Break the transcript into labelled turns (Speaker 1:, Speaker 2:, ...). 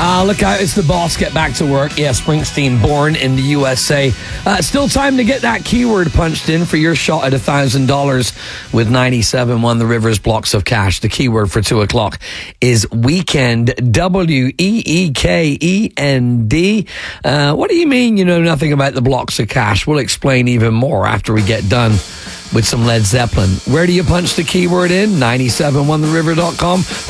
Speaker 1: Look out, it's the boss. Get back to work. Yeah, Springsteen, born in the USA. Still time to get that keyword punched in for your shot at $1,000 with 97.1 The Rivers blocks of cash. The keyword for 2 o'clock is weekend. WEEKEND. What do you mean you know nothing about the blocks of cash? We'll explain even more after we get done with some Led Zeppelin. Where do you punch the keyword in? 971theriver.com